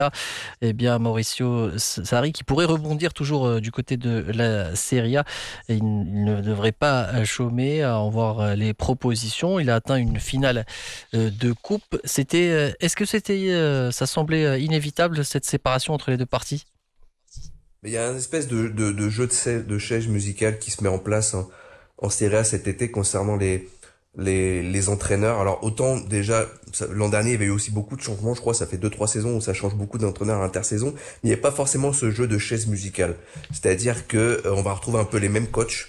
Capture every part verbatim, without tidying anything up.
Eh bien, Mauricio Sarri qui pourrait rebondir toujours euh, du côté de la Serie A. Et il, il ne devrait pas chômer à en voir euh, les propositions. Il a atteint une finale euh, de coupe. C'était, euh, est-ce que c'était, euh, ça semblait euh, inévitable cette séparation entre les deux parties? Mais il y a une espèce de, de, de jeu de, sa- de chaise musicale qui se met en place en, en Serie A cet été concernant les, les, les entraîneurs. Alors autant déjà, ça- l'an dernier, il y avait eu aussi beaucoup de changements, je crois, ça fait deux, trois saisons où ça change beaucoup d'entraîneurs à l'intersaison, mais il n'y a pas forcément ce jeu de chaise musicale. C'est-à-dire que euh, on va retrouver un peu les mêmes coachs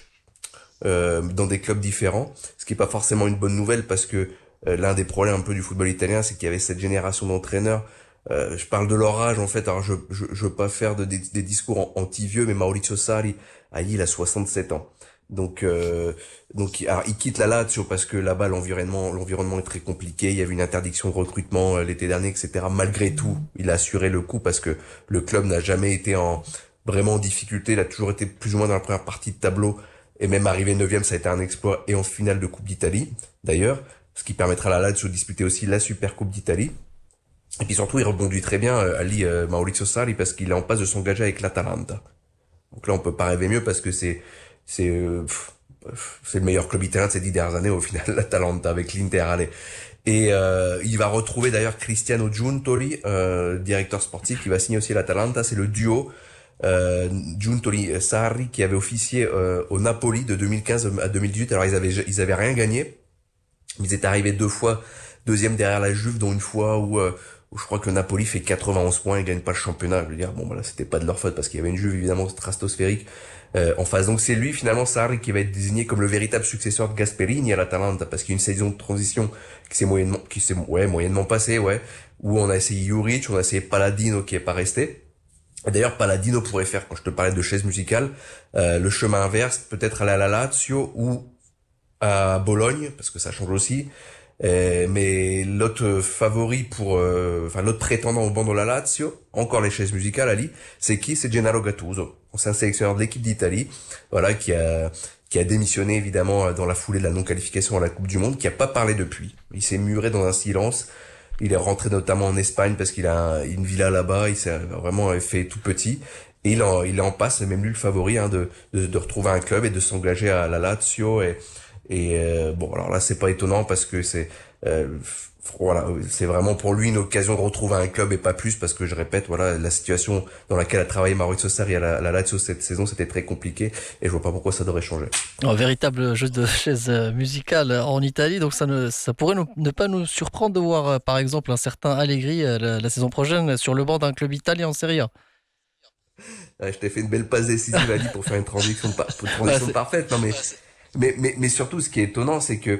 euh, dans des clubs différents, ce qui est pas forcément une bonne nouvelle parce que euh, l'un des problèmes un peu du football italien, c'est qu'il y avait cette génération d'entraîneurs. Euh, je parle de leur âge en fait. Alors je je, je veux pas faire de, des, des discours anti-vieux, mais Maurizio Sarri, ah, il a soixante-sept ans. Donc euh, donc alors, il quitte la Lazio parce que là-bas l'environnement l'environnement est très compliqué. Il y avait une interdiction de recrutement euh, l'été dernier, et cetera. Malgré tout, il a assuré le coup parce que le club n'a jamais été en vraiment en difficulté. Il a toujours été plus ou moins dans la première partie de tableau et même arrivé neuvième, ça a été un exploit et en finale de Coupe d'Italie d'ailleurs, ce qui permettra à la Lazio de disputer aussi la Super Coupe d'Italie. Et puis surtout, il rebondit très bien, euh, Ali euh, Maurizio Sarri, parce qu'il est en passe de s'engager avec l'Atalanta. Donc là, on peut pas rêver mieux parce que c'est c'est euh, pff, pff, c'est le meilleur club italien de ces dix dernières années au final, l'Atalanta avec l'Inter. Allez. Et euh, il va retrouver d'ailleurs Cristiano Giuntoli, euh, directeur sportif, qui va signer aussi l'Atalanta. C'est le duo euh, Giuntoli-Sarri qui avait officié euh, au Napoli de deux mille quinze à deux mille dix-huit. Alors ils avaient ils avaient rien gagné, mais ils étaient arrivés deux fois deuxième derrière la Juve, dont une fois où, euh, où je crois que le Napoli fait quatre-vingt-onze points et gagne pas le championnat. Je veux dire, bon, voilà, c'était pas de leur faute parce qu'il y avait une Juve évidemment stratosphérique euh, en face. Donc c'est lui finalement, Sarri, qui va être désigné comme le véritable successeur de Gasperini à l'Atalanta parce qu'il y a une saison de transition qui s'est moyennement, qui s'est ouais moyennement passée, ouais, où on a essayé Juric, on a essayé Paladino qui est pas resté. Et d'ailleurs, Paladino pourrait faire, quand je te parlais de chaise musicale, euh, le chemin inverse, peut-être aller à la Lazio ou à Bologne, parce que ça change aussi. Euh, mais l'autre favori pour, euh, enfin l'autre prétendant au banc de la Lazio, encore les chaises musicales, Ali, c'est qui? C'est Gennaro Gattuso. C'est un sélectionneur de l'équipe d'Italie, voilà, qui a qui a démissionné évidemment dans la foulée de la non-qualification à la Coupe du Monde, qui a pas parlé depuis. Il s'est muré dans un silence. Il est rentré notamment en Espagne parce qu'il a une villa là-bas. Il s'est vraiment fait tout petit. Et il en, il est en passe, c'est même lui le favori, hein, de, de, de retrouver un club et de s'engager à la Lazio. Et, et euh, bon, alors là, c'est pas étonnant parce que c'est euh, voilà, c'est vraiment pour lui une occasion de retrouver un club et pas plus parce que je répète, voilà, la situation dans laquelle a travaillé Maurizio Sarri à la, à la Lazio cette saison, c'était très compliqué et je vois pas pourquoi ça devrait changer. Un véritable jeu de chaise euh, musicale en Italie, donc ça ne, ça pourrait nous- ne pas nous surprendre de voir euh, par exemple un certain Allegri euh, la, la saison prochaine sur le banc d'un club italien en Serie A. Ouais, je t'ai fait une belle passe décisive, Ali, pour faire une transition, par- une Bah, transition c'est- parfaite. Non, mais, mais, mais, mais surtout, ce qui est étonnant, c'est que,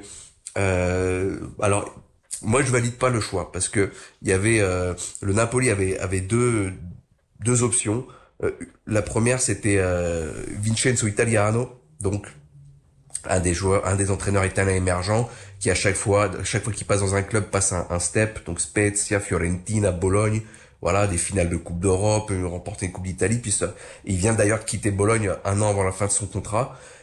euh, alors, moi, je valide pas le choix parce que il y avait, euh, le Napoli avait, avait deux, deux options. Euh, la première, c'était euh, Vincenzo Italiano, donc un des joueurs, un des entraîneurs italiens émergents qui à chaque fois, chaque fois qu'il passe dans un club passe un, un step, donc Spezia, Fiorentina, Bologne, voilà, des finales de Coupe d'Europe, euh, remporter une Coupe d'Italie, puis ça, il vient d'ailleurs de quitter Bologne un an avant la fin de son contrat.